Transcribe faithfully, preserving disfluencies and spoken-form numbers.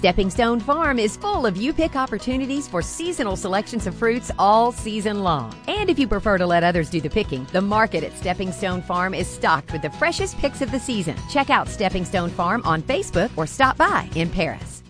Stepping Stone Farm is full of you-pick opportunities for seasonal selections of fruits all season long. And if you prefer to let others do the picking, the market at Stepping Stone Farm is stocked with the freshest picks of the season. Check out Stepping Stone Farm on Facebook or stop by in Paris.